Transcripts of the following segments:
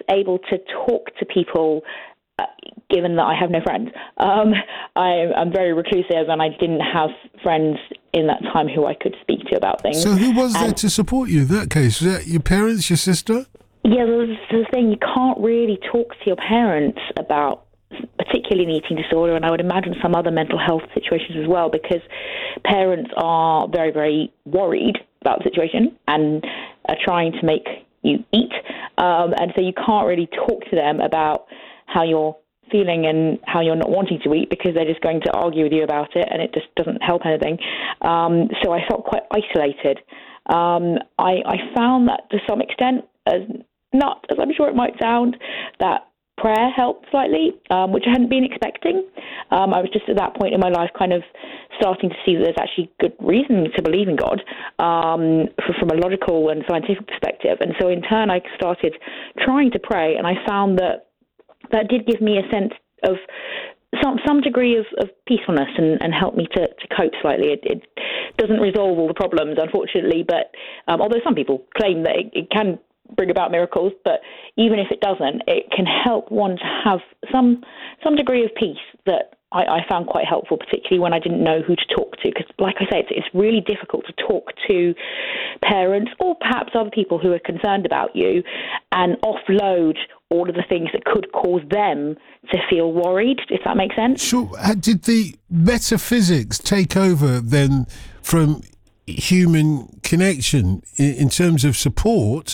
able to talk to people, given that I have no friends. I'm very reclusive, and I didn't have friends in that time who I could speak to about things. So who was there to support you in that case? Was that your parents, your sister? Yeah, there's the thing, you can't really talk to your parents about particularly an eating disorder, and I would imagine some other mental health situations as well, because parents are very, very worried about the situation and are trying to make you eat. And so you can't really talk to them about how you're feeling and how you're not wanting to eat, because they're just going to argue with you about it, and it just doesn't help anything. So I felt quite isolated. I found that to some extent, as not as I'm sure it might sound, that prayer helped slightly, which I hadn't been expecting. I was just at that point in my life kind of starting to see that there's actually good reason to believe in God from a logical and scientific perspective. And so in turn, I started trying to pray, and I found that did give me a sense of some degree of peacefulness and help me to cope slightly. It doesn't resolve all the problems, unfortunately, but although some people claim that it can bring about miracles, but even if it doesn't, it can help one to have some degree of peace that I found quite helpful, particularly when I didn't know who to talk to, because like I say, it's really difficult to talk to parents or perhaps other people who are concerned about you and offload all of the things that could cause them to feel worried, if that makes sense. Sure. Did the metaphysics take over then from human connection in terms of support?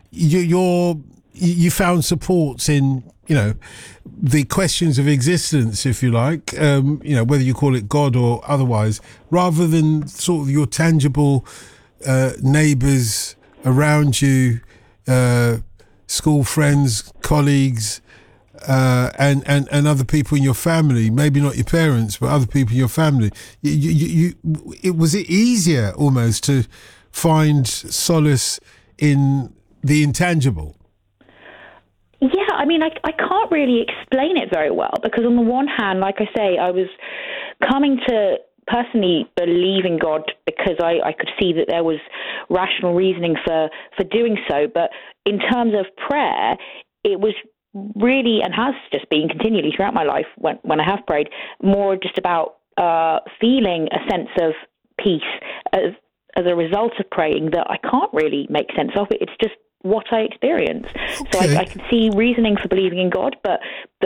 You found supports in, the questions of existence, if you like, whether you call it God or otherwise, rather than sort of your tangible neighbours around you, school friends, colleagues, and other people in your family, maybe not your parents, but other people in your family. Was it easier almost to find solace in the intangible? Yeah, I mean, I can't really explain it very well, because on the one hand, like I say, I was coming to personally believe in God because I could see that there was rational reasoning for doing so. But in terms of prayer, it was really, and has just been continually throughout my life when I have prayed, more just about feeling a sense of peace as a result of praying that I can't really make sense of. It's just what I experience. Okay. So I can see reasoning for believing in God, but the